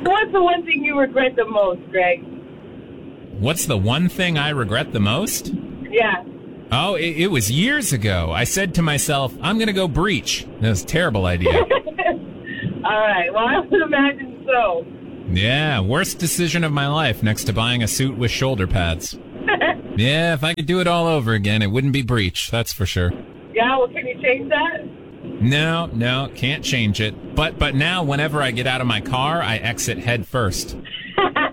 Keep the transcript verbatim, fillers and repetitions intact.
What's the one thing you regret the most, Greg? What's the one thing I regret the most? Yeah. Oh, it, it was years ago. I said to myself, I'm going to go breach. That was a terrible idea. All right. Well, I would imagine so. Yeah, worst decision of my life next to buying a suit with shoulder pads. Yeah, if I could do it all over again, it wouldn't be breach, that's for sure. Yeah, well, can you change that? No, no, can't change it. But but now, whenever I get out of my car, I exit head first.